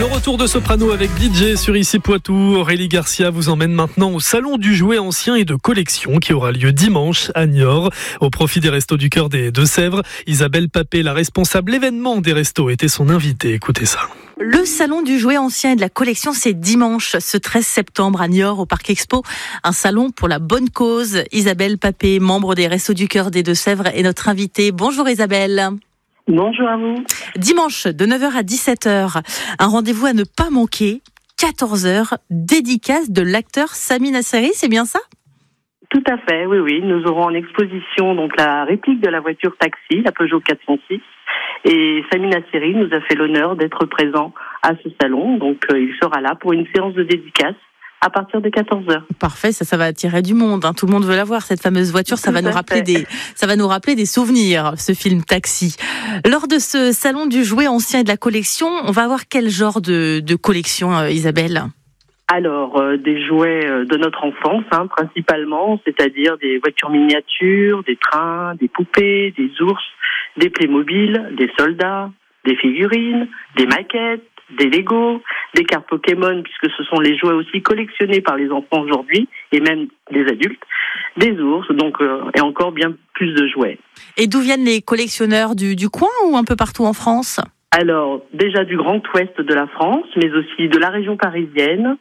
Le retour de Soprano avec DJ sur Ici Poitou. Aurélie Garcia vous emmène maintenant au Salon du jouet ancien et de collection qui aura lieu dimanche à Niort au profit des Restos du Cœur des Deux-Sèvres. Isabelle Papé, la responsable événement des restos, était son invitée. Écoutez ça. Le Salon du jouet ancien et de la collection, c'est dimanche, ce 13 septembre à Niort au Parc Expo. Un salon pour la bonne cause. Isabelle Papé, membre des Restos du Cœur des Deux-Sèvres, est notre invitée. Bonjour Isabelle. Bonjour à vous. Dimanche, de 9h à 17h, un rendez-vous à ne pas manquer, 14h, dédicace de l'acteur Sami Nasseri, c'est bien ça ? Tout à fait, oui. Nous aurons en exposition donc la réplique de la voiture taxi, la Peugeot 406. Et Sami Nasseri nous a fait l'honneur d'être présent à ce salon. Donc il sera là pour une séance de dédicace à partir de 14h. Parfait, ça va attirer du monde. Tout le monde veut la voir, cette fameuse voiture. Ça va nous rappeler des souvenirs, ce film Taxi. Lors de ce salon du jouet ancien et de la collection, on va avoir quel genre de collection, Isabelle ? Alors, des jouets de notre enfance, principalement, c'est-à-dire des voitures miniatures, des trains, des poupées, des ours, des Playmobil, des soldats, des figurines, des maquettes, des Lego, des cartes Pokémon, puisque ce sont les jouets aussi collectionnés par les enfants aujourd'hui, et même les adultes, des ours, donc et encore bien plus de jouets. Et d'où viennent les collectionneurs du coin ou un peu partout en France ? Alors, déjà du Grand Ouest de la France, mais aussi de la région parisienne,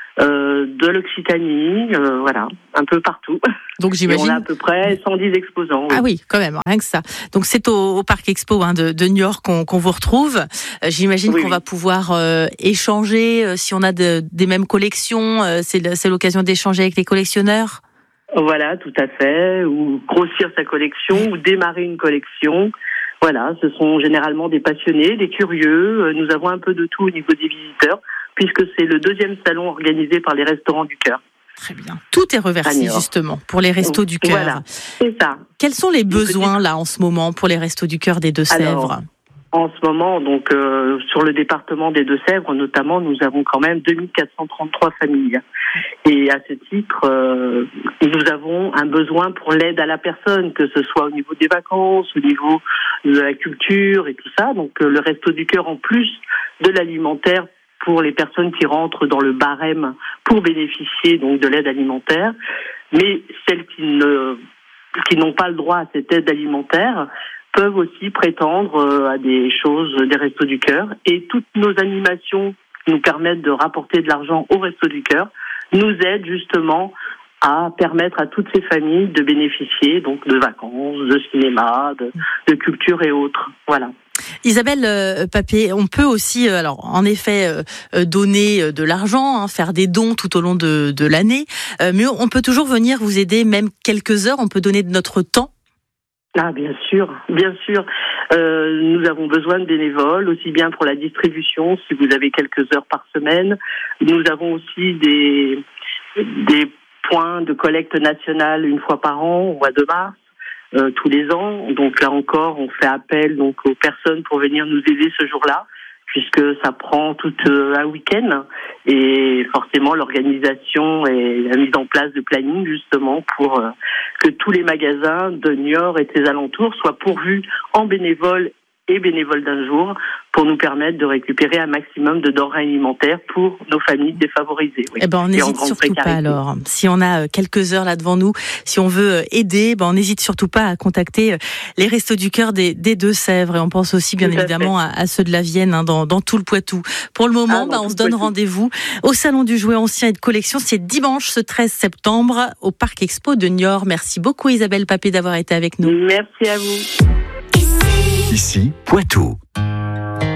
de l'Occitanie, voilà, un peu partout. Donc j'imagine. Et on a à peu près 110 exposants. Oui. Ah oui, quand même, rien que ça. Donc c'est au Parc Expo de Niort qu'on vous retrouve. J'imagine qu'on va pouvoir échanger si on a des mêmes collections. C'est l'occasion d'échanger avec les collectionneurs. Voilà, tout à fait. Ou grossir sa collection, ou démarrer une collection. Voilà, ce sont généralement des passionnés, des curieux. Nous avons un peu de tout au niveau des visiteurs, puisque c'est le 2e salon organisé par les Restaurants du Cœur. Très bien. Tout est reversé justement pour les Restos du Cœur. Voilà, c'est ça. Quels sont les besoins là en ce moment pour les Restos du Cœur des Deux-Sèvres ? En ce moment, donc sur le département des Deux-Sèvres notamment, nous avons quand même 2433 familles. Et à ce titre, nous avons un besoin pour l'aide à la personne, que ce soit au niveau des vacances, au niveau de la culture et tout ça. Donc le Resto du Cœur, en plus de l'alimentaire, pour les personnes qui rentrent dans le barème pour bénéficier donc de l'aide alimentaire, mais celles qui n'ont pas le droit à cette aide alimentaire peuvent aussi prétendre à des choses des Restos du Cœur. Et toutes nos animations qui nous permettent de rapporter de l'argent aux Restos du Cœur nous aident justement à permettre à toutes ces familles de bénéficier donc de vacances, de cinéma, de culture et autres. Voilà. Isabelle Papé, on peut aussi, en effet, donner de l'argent, faire des dons tout au long de l'année, mais on peut toujours venir vous aider, même quelques heures, on peut donner de notre temps. Ah, bien sûr. Nous avons besoin de bénévoles, aussi bien pour la distribution, si vous avez quelques heures par semaine. Nous avons aussi des points de collecte nationale une fois par an, au mois de mars. Tous les ans. Donc là encore, on fait appel donc aux personnes pour venir nous aider ce jour-là, puisque ça prend tout un week-end et forcément l'organisation et la mise en place de planning justement pour que tous les magasins de Niort et de ses alentours soient pourvus en bénévoles et bénévoles d'un jour pour nous permettre de récupérer un maximum de denrées alimentaires pour nos familles défavorisées. Oui. On n'hésite surtout pas alors. Si on a quelques heures là devant nous, si on veut aider, on n'hésite surtout pas à contacter les Restos du Cœur des Deux-Sèvres. Et on pense aussi bien évidemment à ceux de la Vienne, dans tout le Poitou. Pour le moment, on se donne rendez-vous au Salon du jouet ancien et de collection. C'est dimanche, ce 13 septembre, au Parc Expo de Niort. Merci beaucoup Isabelle Papé d'avoir été avec nous. Merci à vous. Ici, Poitou.